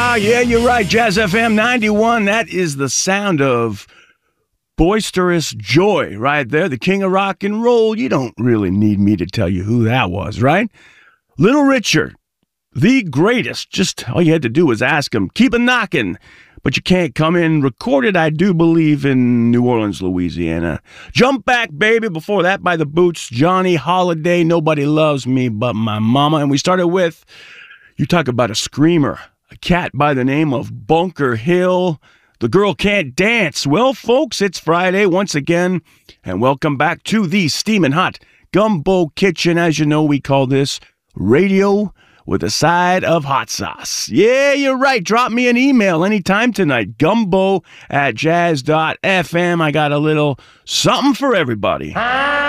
Yeah, you're right. Jazz FM 91. That is the sound of Boisterous Joy right there. The king of rock and roll. You don't really need me to tell you who that was, right? Little Richard, the greatest. Just all you had to do was ask him. Keep it knocking. But you can't come in. Recorded, I do believe, in New Orleans, Louisiana. Jump Back, Baby. Before that, by the Boots. Johnny Holiday. Nobody Loves Me But My Mama. And we started with, you talk about a screamer. A cat by the name of Bunker Hill. The Girl Can't Dance. Well, folks, it's Friday once again, and welcome back to the Steamin' Hot Gumbo Kitchen. As you know, we call this radio with a side of hot sauce. Yeah, you're right. Drop me an email anytime tonight. Gumbo@jazz.fm. I got a little something for everybody.